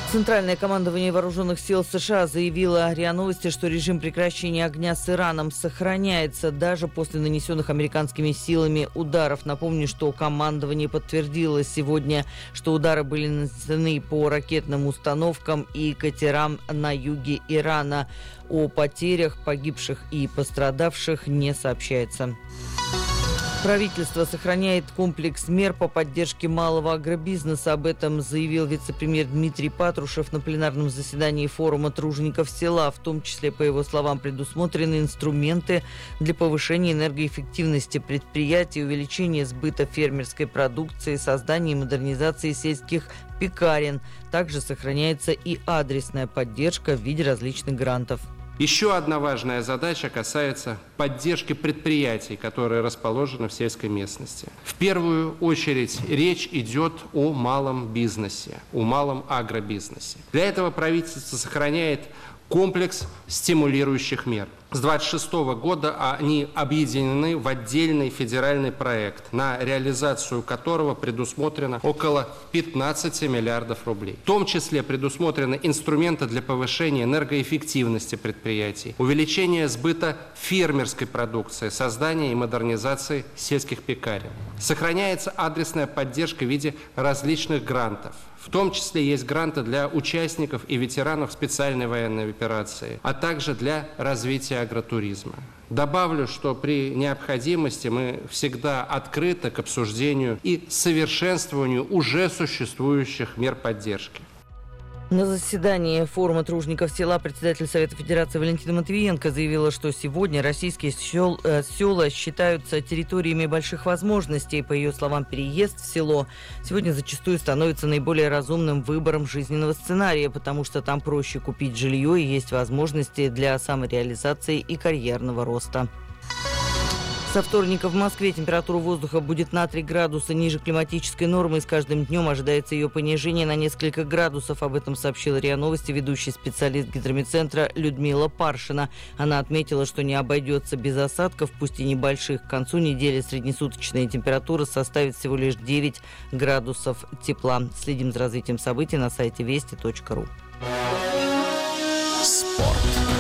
Центральное командование вооруженных сил США заявило РИА Новости, что режим прекращения огня с Ираном сохраняется даже после нанесенных американскими силами ударов. Напомню, что командование подтвердило сегодня, что удары были нанесены по ракетным установкам и катерам на юге Ирана. О потерях, погибших и пострадавших не сообщается. Правительство сохраняет комплекс мер по поддержке малого агробизнеса. Об этом заявил вице-премьер Дмитрий Патрушев на пленарном заседании форума тружеников села. В том числе, по его словам, предусмотрены инструменты для повышения энергоэффективности предприятий, увеличения сбыта фермерской продукции, создания и модернизации сельских пекарен. Также сохраняется и адресная поддержка в виде различных грантов. Еще одна важная задача касается поддержки предприятий, которые расположены в сельской местности. В первую очередь речь идет о малом бизнесе, о малом агробизнесе. Для этого правительство сохраняет комплекс стимулирующих мер. С 2026 года они объединены в отдельный федеральный проект, на реализацию которого предусмотрено около 15 миллиардов рублей. В том числе предусмотрены инструменты для повышения энергоэффективности предприятий, увеличения сбыта фермерской продукции, создания и модернизации сельских пекарен. Сохраняется адресная поддержка в виде различных грантов. В том числе есть гранты для участников и ветеранов специальной военной операции, а также для развития агротуризма. Добавлю, что при необходимости мы всегда открыты к обсуждению и совершенствованию уже существующих мер поддержки. На заседании форума тружеников села председатель Совета Федерации Валентина Матвиенко заявила, что сегодня российские села считаются территориями больших возможностей. По ее словам, переезд в село сегодня зачастую становится наиболее разумным выбором жизненного сценария, потому что там проще купить жилье и есть возможности для самореализации и карьерного роста. Со вторника в Москве температура воздуха будет на 3 градуса ниже климатической нормы, и с каждым днем ожидается ее понижение на несколько градусов. Об этом сообщила РИА Новости ведущий специалист гидрометцентра Людмила Паршина. Она отметила, что не обойдется без осадков, пусть и небольших. К концу недели среднесуточная температура составит всего лишь 9 градусов тепла. Следим за развитием событий на сайте вести.ру. Спорт.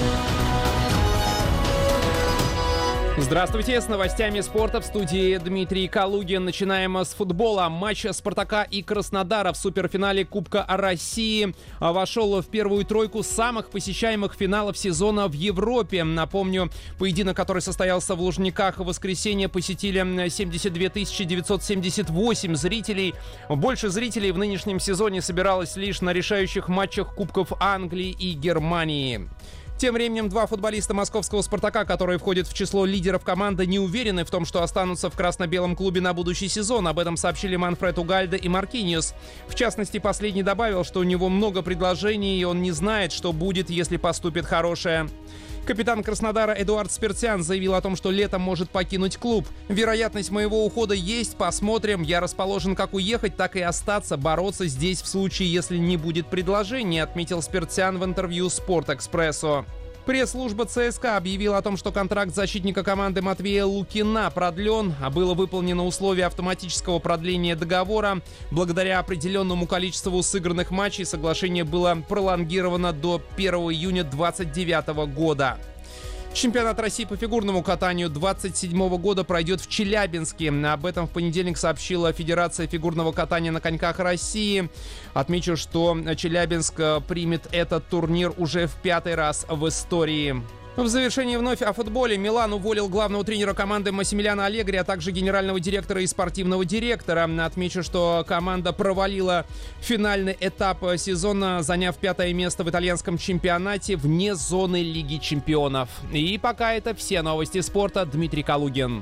Здравствуйте, с новостями спорта в студии Дмитрий Калугин. Начинаем с футбола. Матч «Спартака» и «Краснодара» в суперфинале Кубка России вошел в первую тройку самых посещаемых финалов сезона в Европе. Напомню, поединок, который состоялся в Лужниках в воскресенье, посетили 72 978 зрителей. Больше зрителей в нынешнем сезоне собиралось лишь на решающих матчах Кубков Англии и Германии. Тем временем два футболиста московского «Спартака», которые входят в число лидеров команды, не уверены в том, что останутся в красно-белом клубе на будущий сезон. Об этом сообщили Манфред Угальде и Маркиньос. В частности, последний добавил, что у него много предложений, и он не знает, что будет, если поступит хорошее. Капитан Краснодара Эдуард Спиртян заявил о том, что летом может покинуть клуб. «Вероятность моего ухода есть, посмотрим. Я расположен как уехать, так и остаться, бороться здесь в случае, если не будет предложения», отметил Спиртян в интервью «Спортэкспрессо». Пресс-служба ЦСКА объявила о том, что контракт защитника команды Матвея Лукина продлен, а было выполнено условие автоматического продления договора. Благодаря определенному количеству сыгранных матчей соглашение было пролонгировано до 1 июня 2029 года. Чемпионат России по фигурному катанию 2027 года пройдет в Челябинске. Об этом в понедельник сообщила Федерация фигурного катания на коньках России. Отмечу, что Челябинск примет этот турнир уже в 5-й раз в истории. В завершении вновь о футболе. Милан уволил главного тренера команды Массимилиано Аллегри, а также генерального директора и спортивного директора. Отмечу, что команда провалила финальный этап сезона, заняв 5-е место в итальянском чемпионате вне зоны Лиги чемпионов. И пока это все новости спорта. Дмитрий Калугин.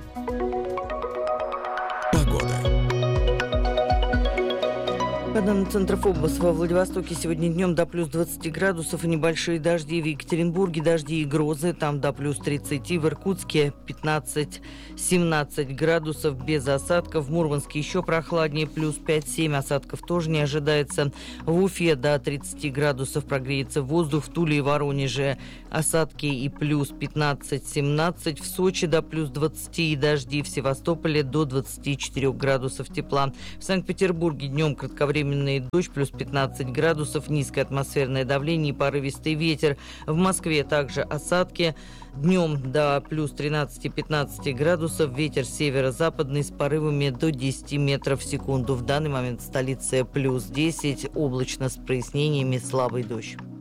По данным Центра ФОБОС, во Владивостоке сегодня днем до плюс 20 градусов и небольшие дожди. В Екатеринбурге дожди и грозы, там до плюс 30. В Иркутске 15-17 градусов без осадков. В Мурманске еще прохладнее, плюс 5-7. Осадков тоже не ожидается. В Уфе до 30 градусов прогреется воздух. В Туле и Воронеже осадки и плюс 15-17. В Сочи до плюс 20 и дожди. В Севастополе до 24 градусов тепла. В Санкт-Петербурге днем кратковременные кратковременный дождь, плюс 15 градусов, низкое атмосферное давление и порывистый ветер. В Москве также осадки. Днем до плюс 13-15 градусов, ветер северо-западный с порывами до 10 метров в секунду. В данный момент в столице плюс 10, облачно с прояснениями, слабый дождь.